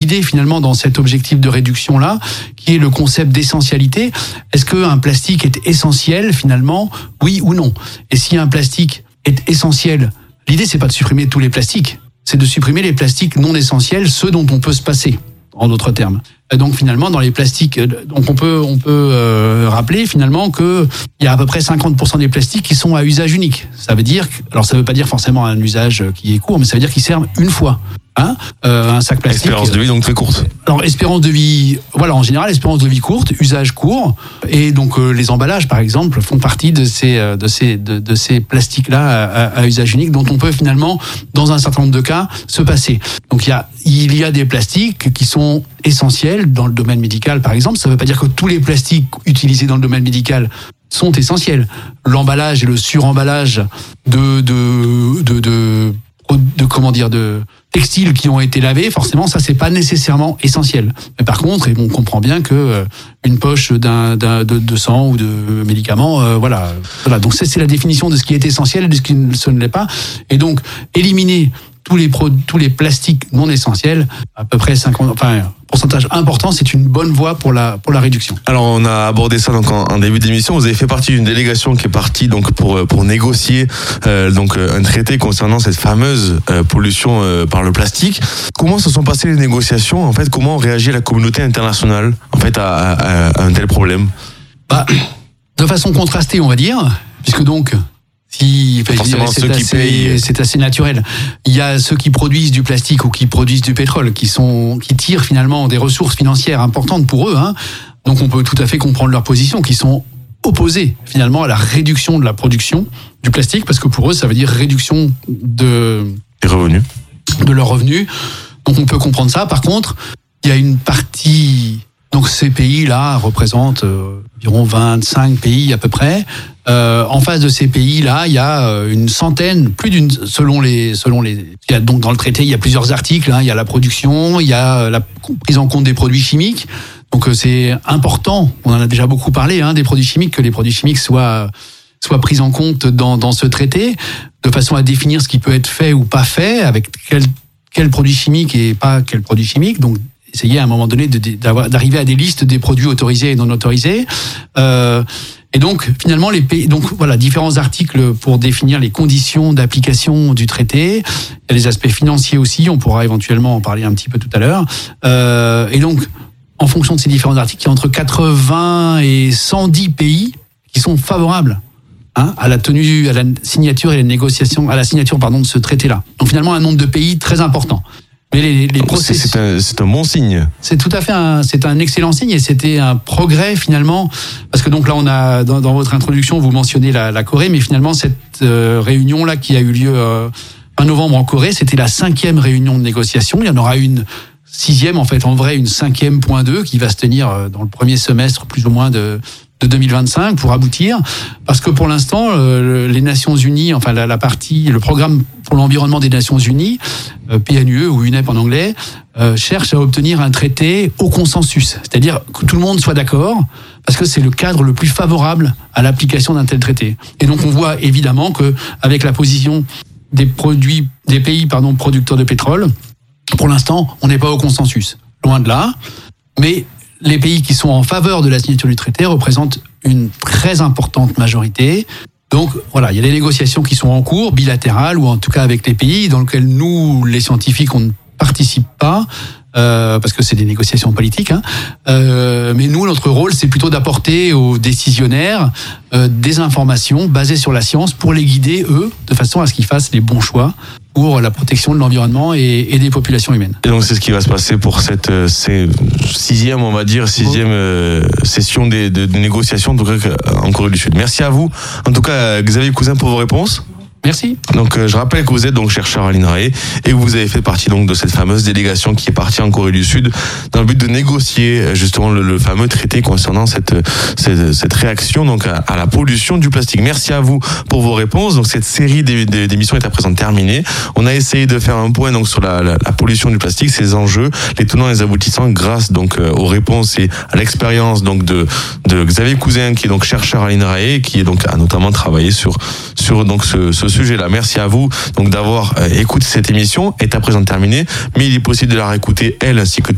l'idée finalement dans cet objectif de réduction-là, qui est le concept d'essentialité. Est-ce qu'un plastique est essentiel finalement, oui ou non? Et si un plastique est essentiel, l'idée c'est pas de supprimer tous les plastiques, c'est de supprimer les plastiques non essentiels, ceux dont on peut se passer, en d'autres termes. Et donc finalement dans les plastiques, donc on peut rappeler finalement que il y a à peu près 50% des plastiques qui sont à usage unique. Ça veut dire, alors ça veut pas dire forcément un usage qui est court, mais ça veut dire qu'ils servent une fois. Un sac plastique. Espérance de vie donc très courte. Alors espérance de vie, voilà, en général espérance de vie courte, usage court, et donc les emballages par exemple font partie de ces plastiques là à usage unique dont on peut finalement dans un certain nombre de cas se passer. Donc il y a des plastiques qui sont essentiels dans le domaine médical par exemple. Ça ne veut pas dire que tous les plastiques utilisés dans le domaine médical sont essentiels. L'emballage et le suremballage de textiles qui ont été lavés, forcément, ça c'est pas nécessairement essentiel. Mais par contre, on comprend bien que une poche de sang ou de médicaments, voilà. Donc c'est la définition de ce qui est essentiel et de ce qui ne l'est pas. Et donc éliminer tous les plastiques non essentiels, à peu près 50, pourcentage important, c'est une bonne voie pour la réduction. Alors on a abordé ça donc en début d'émission. Vous avez fait partie d'une délégation qui est partie donc pour négocier donc un traité concernant cette fameuse pollution par le plastique. Comment se sont passées les négociations? En fait, comment réagit la communauté internationale en fait à un tel problème? De façon contrastée, on va dire, puisque donc c'est assez naturel. Il y a ceux qui produisent du plastique ou qui produisent du pétrole qui tirent finalement des ressources financières importantes pour eux. Donc on peut tout à fait comprendre leur position, qui sont opposés finalement à la réduction de la production du plastique, parce que pour eux ça veut dire réduction des revenus, de leurs revenus. Donc on peut comprendre ça. Par contre, il y a une partie. Donc ces pays-là représentent environ 25 pays à peu près. En face de ces pays-là, il y a une centaine, plus d'une, selon les. Il y a donc dans le traité, il y a plusieurs articles. Il y a la production, il y a la prise en compte des produits chimiques. Donc c'est important. On en a déjà beaucoup parlé des produits chimiques, que les produits chimiques soient pris en compte dans ce traité, de façon à définir ce qui peut être fait ou pas fait, avec quel produit chimique et pas quel produit chimique. Donc essayer à un moment donné d'arriver à des listes des produits autorisés et non autorisés. Et donc finalement les pays, donc voilà, différents articles pour définir les conditions d'application du traité. Il y a les aspects financiers aussi, on pourra éventuellement en parler un petit peu tout à l'heure. Et donc en fonction de ces différents articles, il y a entre 80 et 110 pays qui sont favorables à la signature et la négociation, à la signature de ce traité-là. Donc finalement un nombre de pays très important. Mais les processus, c'est un bon signe. C'est tout à fait c'est un excellent signe, et c'était un progrès finalement, parce que donc là on a dans votre introduction vous mentionnez la Corée, mais finalement cette réunion là qui a eu lieu fin novembre en Corée, c'était la 5e réunion de négociation. Il y en aura une 6e en fait, en vrai une 5e.2 qui va se tenir dans le premier semestre plus ou moins de 2025 pour aboutir, parce que pour l'instant les Nations Unies, enfin le programme pour l'environnement des Nations Unies, PNUE ou UNEP en anglais, cherche à obtenir un traité au consensus, c'est-à-dire que tout le monde soit d'accord, parce que c'est le cadre le plus favorable à l'application d'un tel traité. Et donc on voit évidemment que avec la position des pays producteurs de pétrole, pour l'instant on n'est pas au consensus, loin de là, mais les pays qui sont en faveur de la signature du traité représentent une très importante majorité. Donc voilà, il y a des négociations qui sont en cours, bilatérales ou en tout cas avec les pays dans lesquels nous, les scientifiques, on ne participe pas, parce que c'est des négociations politiques. Mais nous, notre rôle, c'est plutôt d'apporter aux décisionnaires des informations basées sur la science pour les guider, eux, de façon à ce qu'ils fassent les bons choix pour la protection de l'environnement et des populations humaines. Et donc c'est ce qui va se passer pour cette sixième session de négociations en Corée du Sud. Merci à vous, en tout cas Xavier Cousin, pour vos réponses. Merci. Donc je rappelle que vous êtes donc chercheur à l'INRAE et que vous avez fait partie donc de cette fameuse délégation qui est partie en Corée du Sud dans le but de négocier justement le fameux traité concernant cette réaction donc à la pollution du plastique. Merci à vous pour vos réponses. Donc cette série d'émissions est à présent terminée. On a essayé de faire un point donc sur la pollution du plastique, ses enjeux, les tenants et les aboutissants grâce donc aux réponses et à l'expérience donc de Xavier Cousin, qui est donc chercheur à l'INRAE et qui est donc a notamment travaillé sur donc ce sujet-là. Merci à vous donc d'avoir écouté cette émission. Est à présent terminée, mais il est possible de la réécouter elle ainsi que